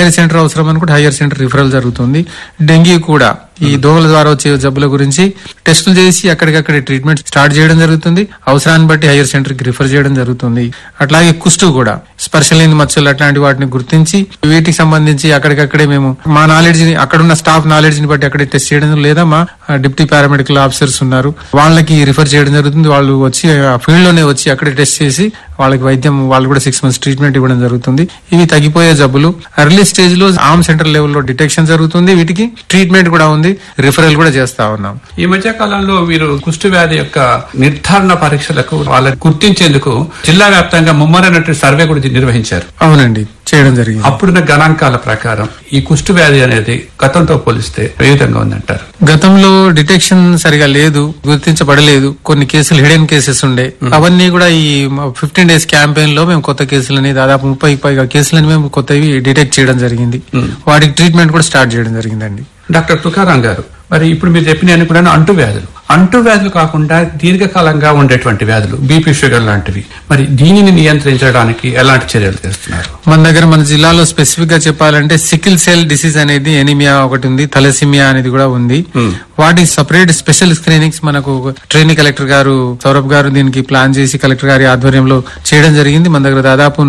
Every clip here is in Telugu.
హైయర్ సెంటర్ అవసరం అనుకుంటే హైయర్ సెంటర్ రిఫరల్ జరుగుతుంది. డెంగీ కూడా ఈ దోమల ద్వారా వచ్చే జబ్బుల గురించి టెస్టులు చేసి అక్కడికక్కడ ట్రీట్మెంట్ స్టార్ట్ చేయడం జరుగుతుంది. అవసరాన్ని బట్టి హైయర్ సెంటర్ కి రిఫర్ చేయడం జరుగుతుంది. అట్లాగే కుష్టు కూడా స్పర్శలేని మచ్చలు అట్లాంటి వాటిని గుర్తించి వీటికి సంబంధించి అక్కడికక్కడే మేము మా నాలెడ్జ్ ని అక్కడున్న స్టాఫ్ నాలెడ్జ్ ని బట్టి అక్కడే టెస్ట్ చేయడం, లేదా మా డిప్యూటీ పారామెడికల్ ఆఫీసర్స్ ఉన్నారు వాళ్ళకి రిఫర్ చేయడం జరుగుతుంది. వాళ్ళు వచ్చి ఫీల్డ్ లోనే వచ్చి అక్కడే టెస్ట్ చేసి వాళ్ళకి వైద్యం, వాళ్ళు కూడా 6 months ట్రీట్మెంట్ ఇవ్వడం జరుగుతుంది. ఇవి తగ్గిపోయే జబ్బులు ఎర్లీ స్టేజ్ లో ఆర్మ్ సెంటర్ లెవెల్లో డిటెక్షన్ జరుగుతుంది. వీటికి ట్రీట్మెంట్ కూడా ఉంది, రిఫరల్ కూడా చేస్తా ఉన్నాం. ఈ మధ్య కాలంలో మీరు కుష్టు వ్యాధి యొక్క నిర్ధారణ పరీక్షలకు వాళ్ళని గుర్తించేందుకు జిల్లా వ్యాప్తంగా ముమ్మరైనటువంటి సర్వే కూడా నిర్వహించారు. అవునండి, చేయడం జరిగింది. అప్పుడున్న గణాంకాల ప్రకారం ఈ కుష్టు వ్యాధి అనేది గతంతో పోలిస్తే ఏ విధంగా ఉందంటారు? గతంలో డిటెక్షన్ సరిగా లేదు, గుర్తించబడలేదు. కొన్ని కేసులు హిడెన్ కేసెస్ ఉండే, అవన్నీ కూడా ఈ 15 days క్యాంపెయిన్ లో మేము కొత్త కేసులని దాదాపు 30కి పైగా కేసులని మేము కొత్తవి డిటెక్ట్ చేయడం జరిగింది. వాటికి ట్రీట్మెంట్ కూడా స్టార్ట్ చేయడం జరిగిందండి. డాక్టర్ తుకారాం గారు, మరి ఇప్పుడు మీరు చెప్పిన కూడా అంటువ్యాధులు కాకుండా దీర్ఘకాలంగా ఉండేటువంటి వ్యాధులు, బీపీ, షుగర్ లాంటివి, మరి దీనిని నియంత్రించడానికి ఎలాంటి చర్యలు చేస్తున్నారు? మన జిల్లాలో స్పెసిఫిక్ గా చెప్పాలంటే సికిల్ సెల్ డిసీజ్ అనేది, ఎనీమియా ఒకటి ఉంది, థాలసీమియా అనేది కూడా ఉంది. వాటి సపరేట్ స్పెషల్ స్క్రీనింగ్స్ మనకు ట్రైనింగ్ కలెక్టర్ గారు సౌరభ్ గారు దీనికి ప్లాన్ చేసి కలెక్టర్ గారి ఆధ్వర్యంలో చేయడం జరిగింది. మన దగ్గర దాదాపు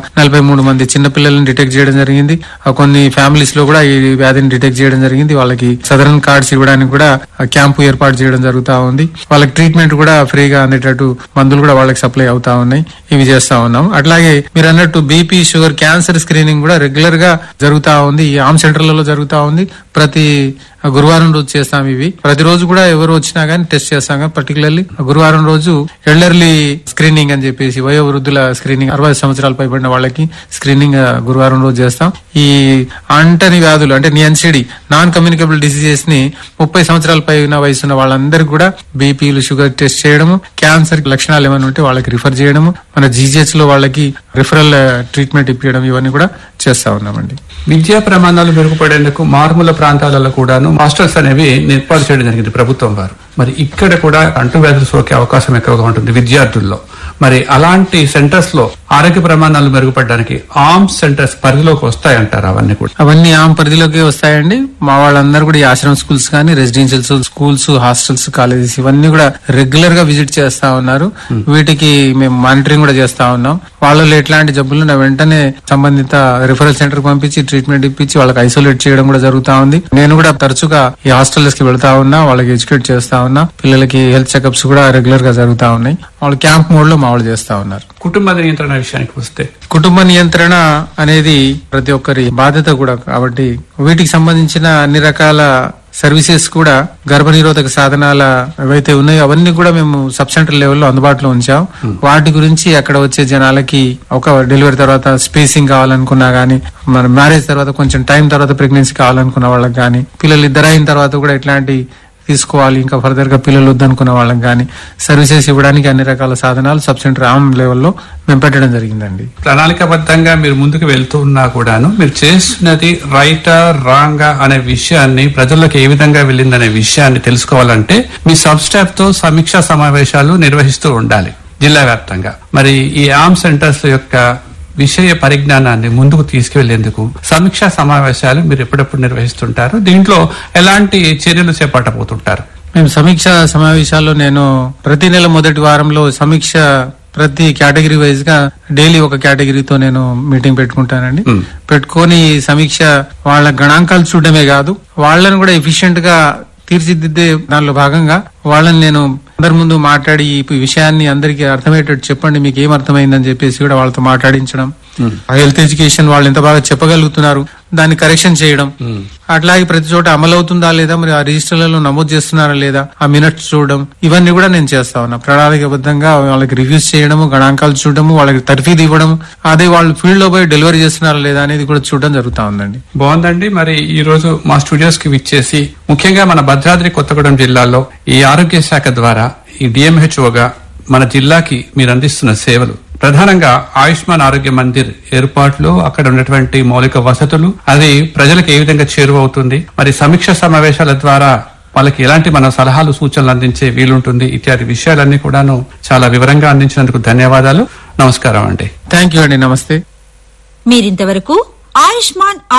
143 మంది చిన్నపిల్లలను డిటెక్ట్ చేయడం జరిగింది. కొన్ని ఫ్యామిలీస్ లో కూడా ఈ వ్యాధిని డిటెక్ట్ చేయడం జరిగింది. వాళ్ళకి సదరన్ కార్డ్స్ ఇవ్వడానికి కూడా క్యాంపు ఏర్పాటు చేయడం జరుగుతా ఉంది. వాళ్ళకి ట్రీట్మెంట్ కూడా ఫ్రీగా అందేటట్టు మందులు కూడా వాళ్ళకి సప్లై అవుతా ఉన్నాయి. ఇవి చేస్తా ఉన్నాం. అట్లాగే మీరు అన్నట్టు బీపీ, షుగర్, క్యాన్సర్ స్క్రీనింగ్ కూడా రెగ్యులర్ గా జరుగుతా ఉంది. ఈ ఆర్మ్ సెంటర్లలో జరుగుతా ఉంది. ప్రతి గురువారం రోజు చేస్తాం. ఇవి ప్రతిరోజు కూడా ఎవరు వచ్చినా గానీ టెస్ట్ చేస్తాం. కానీ పర్టికులర్లీ గురువారం రోజు ఎల్డర్లీ స్క్రీనింగ్ అని చెప్పేసి వయోవృద్ధుల స్క్రీనింగ్, 60 సంవత్సరాలు పైబడిన వాళ్ళకి స్క్రీనింగ్ గురువారం రోజు చేస్తాం. ఈ అంటని వ్యాధులు అంటే ఎన్సిడి, నాన్ కమ్యూనికబుల్ డిసీజెస్ ని 30 సంవత్సరాల పైన వయసున్న వాళ్ళందరికీ కూడా బీపీలు, షుగర్ టెస్ట్ చేయడము, క్యాన్సర్ లక్షణాలు ఏమైనా ఉంటే వాళ్ళకి రిఫర్ చేయడము, మన జీజీహెచ్ లో వాళ్ళకి రిఫరల్ ట్రీట్మెంట్ ఇప్పించడం, ఇవన్నీ కూడా చేస్తా ఉన్నామండి. విద్యా ప్రమాణాలు మెరుగుపడేందుకు మారుమూల ప్రాంతాలలో కూడాను హాస్టల్స్ అనేవి ఏర్పాటు చేయడం జరిగింది ప్రభుత్వం వారు. మరి ఇక్కడ కూడా అంటువ్యాధులు సోకే అవకాశం ఎక్కువగా ఉంటుంది విద్యార్థుల్లో. మరి అలాంటి సెంటర్స్ లో ఆరోగ్య ప్రమాణాలు మెరుగుపడడానికి ఆర్మ్ సెంటర్స్ పరిధిలోకి వస్తాయంటారు? అవన్నీ ఆర్మ్ పరిధిలోకి వస్తాయండి. మా వాళ్ళందరూ కూడా ఈ ఆశ్రమ స్కూల్స్ కానీ, రెసిడెన్షియల్ స్కూల్స్, హాస్టల్స్, కాలేజెస్ ఇవన్నీ కూడా రెగ్యులర్ గా విజిట్ చేస్తా ఉన్నారు. వీటికి మేము మానిటరింగ్ కూడా చేస్తా ఉన్నాం. వాళ్ళలో ఎట్లాంటి జబ్బులు వెంటనే సంబంధిత రిఫరల్ సెంటర్ పంపించి ట్రీట్మెంట్ ఇప్పించి వాళ్ళకి ఐసోలేట్ చేయడం కూడా జరుగుతా ఉంది. నేను కూడా తరచుగా ఈ హాస్టల్స్ కి వెళ్తా ఉన్నా, వాళ్ళకి ఎడ్యుకేట్ చేస్తా ఉన్నా. పిల్లలకి హెల్త్ చెకప్స్ కూడా రెగ్యులర్ గా జరుగుతా ఉన్నాయి. వాళ్ళు క్యాంప్ మోడ్ లో మామూలు చేస్తా ఉన్నారు. కుటుంబ నియంత్రణ విషయానికి వస్తే, కుటుంబ నియంత్రణ అనేది ప్రతి ఒక్కరి బాధ్యత కూడా. కాబట్టి వీటికి సంబంధించిన అన్ని రకాల సర్వీసెస్ కూడా, గర్భనిరోధక సాధనాల ఏవైతే ఉన్నాయో అవన్నీ కూడా మేము సబ్ సెంటర్ లెవెల్లో అందుబాటులో ఉంచాం. వాటి గురించి అక్కడ వచ్చే జనాలకి ఒక డెలివరీ తర్వాత స్పేసింగ్ కావాలనుకున్నా గానీ, మన మ్యారేజ్ తర్వాత కొంచెం టైం తర్వాత ప్రెగ్నెన్సీ కావాలనుకున్న వాళ్ళకి గానీ, పిల్లలు ఇద్దరైన తర్వాత కూడా ఎట్లాంటి తీసుకోవాలి, ఇంకా ఫర్దర్ గా పిల్లలు వద్దనుకున్న వాళ్ళకి కానీ సర్వీసెస్ ఇవ్వడానికి అన్ని రకాల సాధనాలు సబ్ సెంటర్ ఆర్మ్ లెవెల్లో మేము పెట్టడం జరిగిందండి. ప్రణాళికాబద్ధంగా మీరు ముందుకు వెళ్తూ ఉన్నా కూడాను మీరు చేస్తున్నది రైటా రాంగా అనే విషయాన్ని, ప్రజల్లోకి ఏ విధంగా వెళ్ళిందనే విషయాన్ని తెలుసుకోవాలంటే మీ సబ్ స్టాఫ్ తో సమీక్షా సమావేశాలు నిర్వహిస్తూ ఉండాలి జిల్లా వ్యాప్తంగా. మరి ఈ ఆర్మ్ సెంటర్స్ యొక్క విషయ పరిజ్ఞానాన్ని ముందుకు తీసుకువెళ్లేందుకు సమీక్షా సమావేశాలు మీరు ఎప్పుడెప్పుడు నిర్వహిస్తుంటారు? దీంట్లో ఎలాంటి చర్యలు చేపట్టబోతుంటారు? మేము సమీక్షా సమావేశాల్లో నేను ప్రతి నెల మొదటి వారంలో సమీక్ష ప్రతి కేటగిరీ వైజ్ గా డైలీ ఒక కేటగిరీతో నేను మీటింగ్ పెట్టుకుంటానండి. పెట్టుకొని సమీక్ష వాళ్ళ గణాంకాలు చూడడమే కాదు, వాళ్ళని కూడా ఎఫిషియెంట్ గా తీర్చిదిద్దే దానిలో భాగంగా వాళ్ళని నేను అందరి ముందు మాట్లాడి ఈ విషయాన్ని అందరికీ అర్థమయ్యేటట్టు చెప్పండి, మీకు ఏం అర్థమైందని చెప్పేసి కూడా వాళ్ళతో మాట్లాడించడం. హెల్త్ ఎడ్యుకేషన్ వాళ్ళు ఎంత బాగా చెప్పగలుగుతున్నారు దాన్ని కరెక్షన్ చేయడం. అట్లాగే ప్రతి చోట అమలు అవుతుందా లేదా, మరి ఆ రిజిస్టర్లలో నమోదు చేస్తున్నారా లేదా, ఆ మినిట్స్ చూడడం, ఇవన్నీ కూడా నేను చేస్తా ఉన్నా. ప్రణాళికబద్ధంగా వాళ్ళకి రివ్యూస్ చేయడము, గణాంకాలు చూడడము, వాళ్ళకి తర్ఫీదు ఇవ్వడం, అదే వాళ్ళు ఫీల్డ్ లో పోయి డెలివరీ చేస్తున్నారా లేదా అనేది కూడా చూడడం జరుగుతా ఉందండి. బాగుందండి. మరి ఈ రోజు మా స్టూడియోస్ కి విచ్చేసి ముఖ్యంగా మన భద్రాద్రి కొత్తగూడెం జిల్లాలో ఈ ఆరోగ్య శాఖ ద్వారా ఈ డిఎంహెచ్ఓగా మన జిల్లాకి మీరు అందిస్తున్న సేవలు, ప్రధానంగా ఆయుష్మాన్ ఆరోగ్య మందిర్ ఏర్పాట్లు, అక్కడ ఉన్నటువంటి మౌలిక వసతులు, అది ప్రజలకు ఏ విధంగా చేరువవుతుంది, మరి సమీక్ష సమావేశాల ద్వారా వాళ్ళకి ఎలాంటి మన సలహాలు సూచనలు అందించే వీలుంటుంది, ఇత్యాది విషయాలన్నీ కూడాను చాలా వివరంగా అందించినందుకు ధన్యవాదాలు. నమస్కారం అండి. థ్యాంక్ యూ అండి. నమస్తే. మీరింతవరకు ఆయుష్మాన్